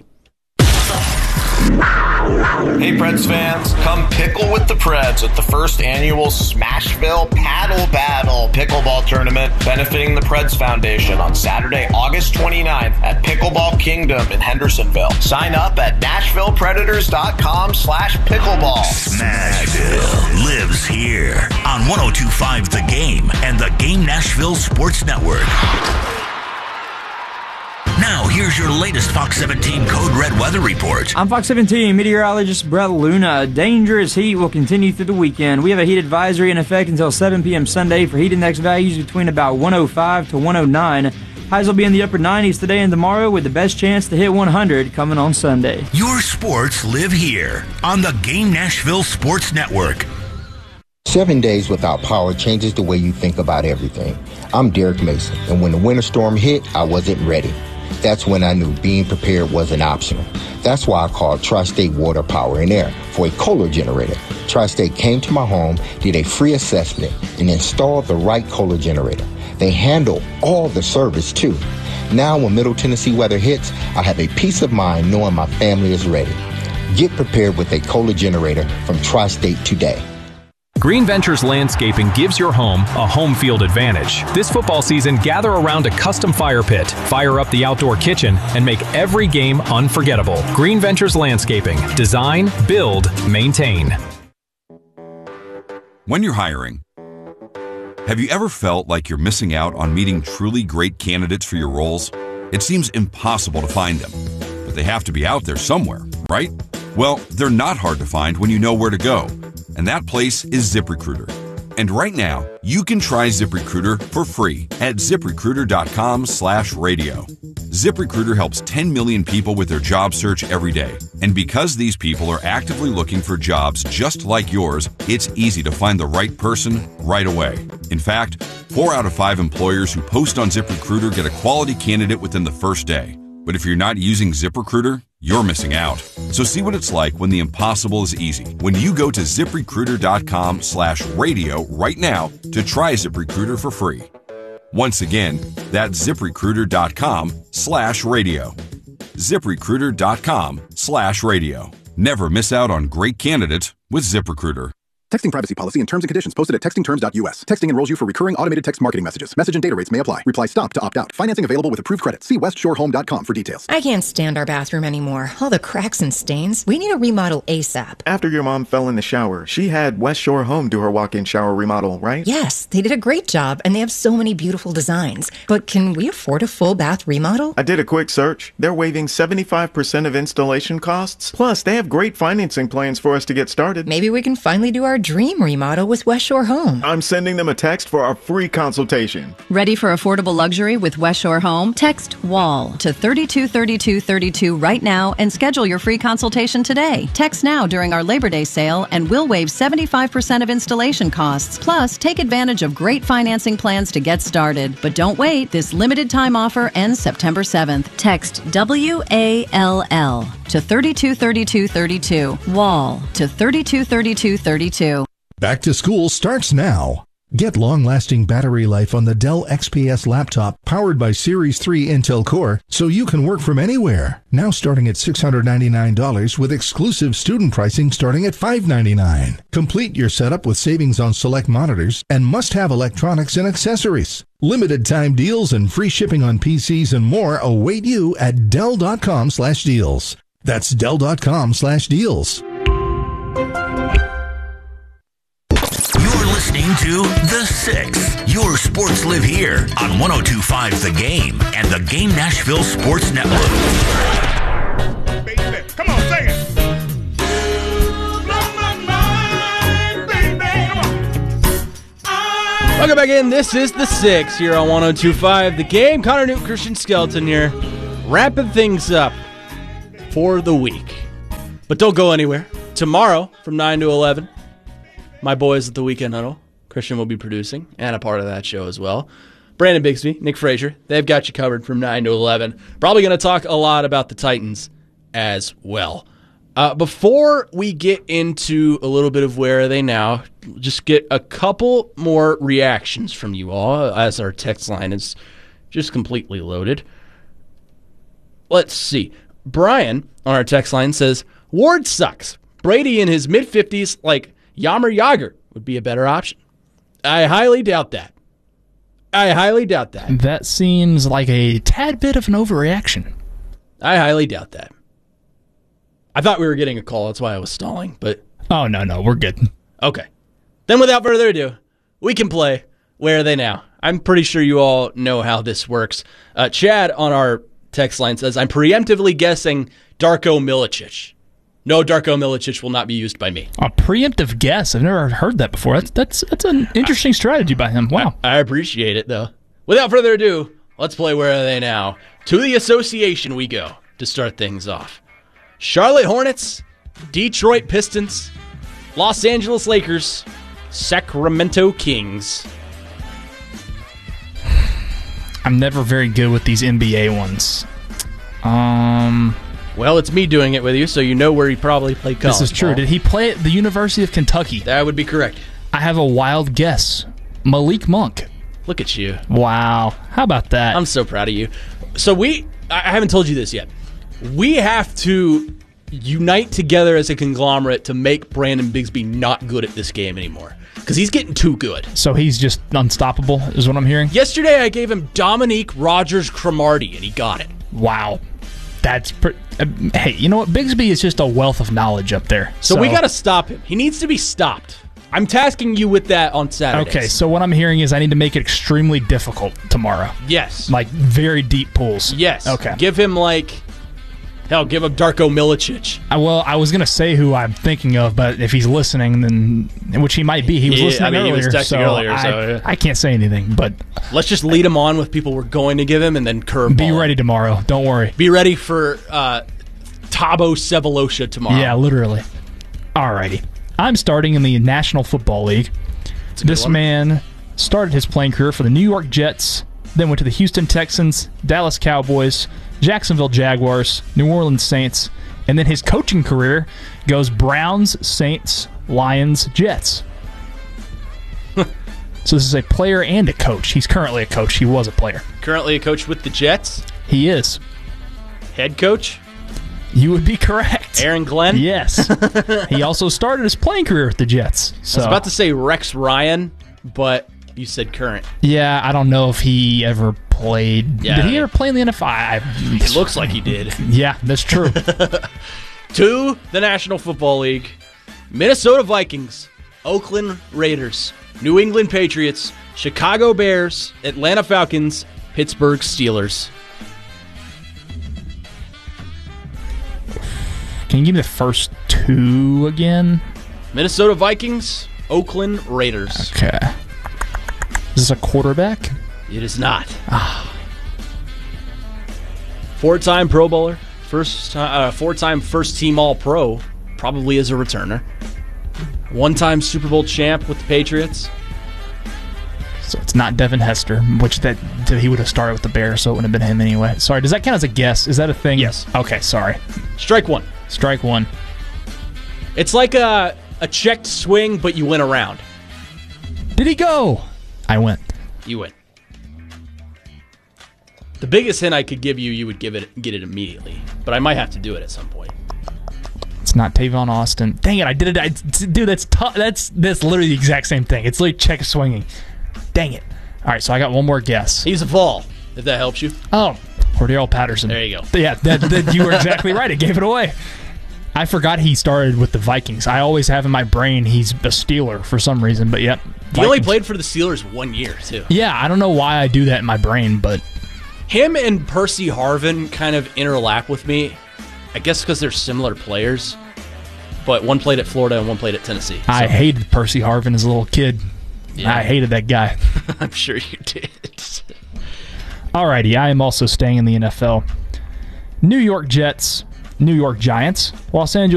Hey Preds fans, come pickle with the Preds at the first annual Smashville Paddle Battle pickleball tournament benefiting the Preds Foundation on Saturday, August 29th at Pickleball Kingdom in Hendersonville. Sign up at NashvillePredators.com/pickleball. Smashville lives here on 102.5 The Game and the Game Nashville Sports Network. Now, here's your latest Fox 17 Code Red weather report. I'm Fox 17 meteorologist Brett Luna. Dangerous heat will continue through the weekend. We have a heat advisory in effect until 7 p.m. Sunday for heat index values between about 105 to 109. Highs will be in the upper 90s today and tomorrow with the best chance to hit 100 coming on Sunday. Your sports live here on the Game Nashville Sports Network. 7 days without power changes the way you think about everything. I'm Derek Mason, and when the winter storm hit, I wasn't ready. That's when I knew being prepared wasn't optional. That's why I called Tri-State Water, Power, and Air for a Kohler generator. Tri-State came to my home, did a free assessment, and installed the right Kohler generator. They handle all the service, too. Now, when Middle Tennessee weather hits, I have a peace of mind knowing my family is ready. Get prepared with a Kohler generator from Tri-State today. Green Ventures Landscaping gives your home a home field advantage. This football season, gather around a custom fire pit, fire up the outdoor kitchen, and make every game unforgettable. Green Ventures Landscaping. Design, build, maintain. When you're hiring, have you ever felt like you're missing out on meeting truly great candidates for your roles? It seems impossible to find them, but they have to be out there somewhere, right? Well, they're not hard to find when you know where to go. And that place is ZipRecruiter. And right now, you can try ZipRecruiter for free at ZipRecruiter.com/radio. ZipRecruiter helps 10 million people with their job search every day. And because these people are actively looking for jobs just like yours, it's easy to find the right person right away. In fact, 4 out of 5 employers who post on ZipRecruiter get a quality candidate within the first day. But if you're not using ZipRecruiter, you're missing out. So see what it's like when the impossible is easy. When you go to ZipRecruiter.com/radio right now to try ZipRecruiter for free. Once again, that's ZipRecruiter.com/radio. ZipRecruiter.com/radio. Never miss out on great candidates with ZipRecruiter. Texting privacy policy and terms and conditions posted at textingterms.us. Texting enrolls you for recurring automated text marketing messages. Message and data rates may apply. Reply STOP to opt out. Financing available with approved credit. See westshorehome.com for details. I can't stand our bathroom anymore. All the cracks and stains. We need a remodel ASAP. After your mom fell in the shower, she had West Shore Home do her walk-in shower remodel, right? Yes, they did a great job, and they have so many beautiful designs. But can we afford a full bath remodel? I did a quick search. They're waiving 75% of installation costs. Plus, they have great financing plans for us to get started. Maybe we can finally do our dream remodel with West Shore Home. I'm sending them a text for our free consultation. Ready for affordable luxury with West Shore Home? Text WALL to 323232 right now and schedule your free consultation today. Text now during our Labor Day sale and we'll waive 75% of installation costs. Plus, take advantage of great financing plans to get started. But don't wait. This limited time offer ends September 7th. Text WALL to 323232. Wall to 323232. Back to school starts now. Get long-lasting battery life on the Dell XPS laptop powered by Series 3 Intel Core so you can work from anywhere. Now starting at $699 with exclusive student pricing starting at $599. Complete your setup with savings on select monitors and must-have electronics and accessories. Limited time deals and free shipping on PCs and more await you at Dell.com/deals. That's Dell.com/deals. Listening to The Six. Your sports live here on 102.5 The Game and the Game Nashville Sports Network. Baby, come on, sing it. Welcome back in. This is The Six here on 102.5 The Game. Connor Newton, Christian Skelton here, wrapping things up for the week. But don't go anywhere. Tomorrow from 9 to 11, my boys at the Weekend Huddle, Christian will be producing and a part of that show as well. Brandon Bigsby, Nick Frazier, they've got you covered from 9 to 11. Probably going to talk a lot about the Titans as well. Before we get into a little bit of where are they now, just get a couple more reactions from you all as our text line is just completely loaded. Let's see. Brian on our text line says, Ward sucks. Brady in his mid-50s like Yammer Yager would be a better option. I highly doubt that. That seems like a tad bit of an overreaction. I highly doubt that. I thought we were getting a call. That's why I was stalling. But oh, no, we're good. Okay. Then without further ado, we can play Where Are They Now? I'm pretty sure you all know how this works. Chad on our text line says, I'm preemptively guessing Darko Milicic. No, Darko Milicic will not be used by me. A preemptive guess. I've never heard that before. That's an interesting strategy by him. Wow. I appreciate it, though. Without further ado, let's play Where Are They Now? To the association we go to start things off. Charlotte Hornets, Detroit Pistons, Los Angeles Lakers, Sacramento Kings. I'm never very good with these NBA ones. Well, it's me doing it with you, so you know where he probably played college. This is true. ball. Did he play at the University of Kentucky? That would be correct. I have a wild guess. Malik Monk. Look at you. Wow. How about that? I'm so proud of you. So I haven't told you this yet. We have to unite together as a conglomerate to make Brandon Bigsby not good at this game anymore. Because he's getting too good. So he's just unstoppable, is what I'm hearing? Yesterday I gave him Dominique Rodgers-Cromartie, and he got it. Wow. That's hey, you know what? Bigsby is just a wealth of knowledge up there. So we got to stop him. He needs to be stopped. I'm tasking you with that on Saturdays. Okay, so what I'm hearing is I need to make it extremely difficult tomorrow. Yes. Like very deep pools. Yes. Okay. Give him give him Darko Milicic. Well, I was going to say who I'm thinking of, but if he's listening, then which he might be. He was listening earlier. He was texting earlier. I can't say anything, but let's just lead him on with people we're going to give him and then curveball. Be ready tomorrow. Don't worry. Be ready for Thabo Sefolosha tomorrow. Yeah, literally. Alrighty. I'm starting in the National Football League. This man started his playing career for the New York Jets, then went to the Houston Texans, Dallas Cowboys, Jacksonville Jaguars, New Orleans Saints, and then his coaching career goes Browns, Saints, Lions, Jets. So this is a player and a coach. He's currently a coach. He was a player. Currently a coach with the Jets? He is. Head coach? You would be correct. Aaron Glenn? Yes. He also started his playing career with the Jets. So. I was about to say Rex Ryan, but you said current. Yeah, I don't know if he ever played. Yeah, did he ever play in the NFL? It looks like he did. Yeah, that's true. To the National Football League, Minnesota Vikings, Oakland Raiders, New England Patriots, Chicago Bears, Atlanta Falcons, Pittsburgh Steelers. Can you give me the first two again? Minnesota Vikings, Oakland Raiders. Okay. Is this a quarterback? It is not. Four-time Pro Bowler, four-time first-team All-Pro, probably as a returner. One-time Super Bowl champ with the Patriots. So it's not Devin Hester, which that he would have started with the Bears, so it wouldn't have been him anyway. Sorry, does that count as a guess? Is that a thing? Yes. Okay, sorry. Strike one. Strike one. It's like a checked swing, but you went around. Did he go? I went. You went. The biggest hint I could give you, you would get it immediately. But I might have to do it at some point. It's not Tavon Austin. Dang it, I did it. Dude, that's tough. That's literally the exact same thing. It's like check swinging. Dang it. All right, so I got one more guess. He's a Vol, if that helps you. Oh, Cordero Patterson. There you go. Yeah, that you were exactly right. It gave it away. I forgot he started with the Vikings. I always have in my brain he's a Steeler for some reason, but yep. He only played for the Steelers 1 year, too. Yeah, I don't know why I do that in my brain, but... Him and Percy Harvin kind of interlap with me. I guess because they're similar players. But one played at Florida and one played at Tennessee. So. I hated Percy Harvin as a little kid. Yeah. I hated that guy. I'm sure you did. Alrighty, I am also staying in the NFL. New York Jets, New York Giants, Los Angeles